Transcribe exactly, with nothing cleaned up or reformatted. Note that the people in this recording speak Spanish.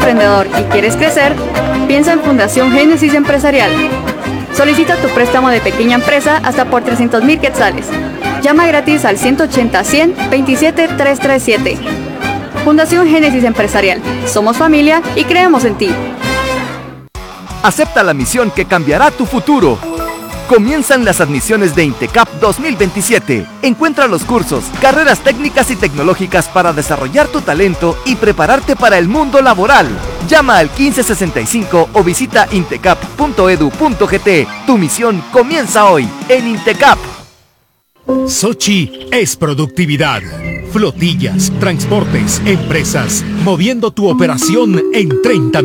emprendedor y quieres crecer, piensa en Fundación Génesis Empresarial. Solicita tu préstamo de pequeña empresa hasta por trescientos mil quetzales. Llama gratis al ciento ochenta, cien, veintisiete, trescientos treinta y siete. Fundación Génesis Empresarial. Somos familia y creemos en ti. Acepta la misión que cambiará tu futuro. Comienzan las admisiones de INTECAP dos mil veintisiete. Encuentra los cursos, carreras técnicas y tecnológicas para desarrollar tu talento y prepararte para el mundo laboral. Llama al quince sesenta y cinco o visita intecap punto edu punto gt. Tu misión comienza hoy en INTECAP. Sochi es productividad. Flotillas, transportes, empresas, moviendo tu operación en treinta